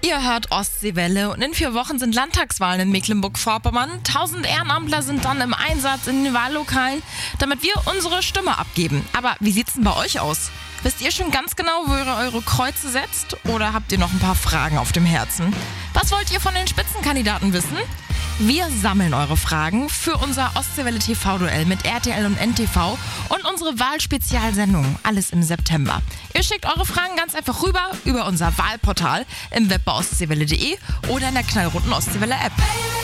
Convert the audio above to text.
Ihr hört Ostseewelle und in 4 Wochen sind Landtagswahlen in Mecklenburg-Vorpommern. 1000 Ehrenamtler sind dann im Einsatz in den Wahllokalen, damit wir unsere Stimme abgeben. Aber wie sieht's denn bei euch aus? Wisst ihr schon ganz genau, wo ihr eure Kreuze setzt? Oder habt ihr noch ein paar Fragen auf dem Herzen? Was wollt ihr von den Spitzenkandidaten wissen? Wir sammeln eure Fragen für unser Ostseewelle TV-Duell mit RTL und NTV und unsere Wahlspezialsendung. Alles im September. Ihr schickt eure Fragen ganz einfach rüber über unser Wahlportal im Web bei ostseewelle.de oder in der knallroten Ostseewelle-App.